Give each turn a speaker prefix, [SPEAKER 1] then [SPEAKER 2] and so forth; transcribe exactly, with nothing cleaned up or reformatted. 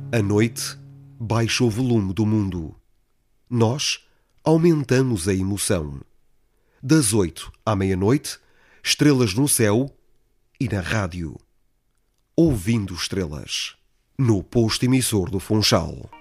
[SPEAKER 1] A noite baixa o volume do mundo. Nós aumentamos a emoção. Das oito à meia-noite, estrelas no céu e na rádio. Ouvindo estrelas. No posto emissor do Funchal.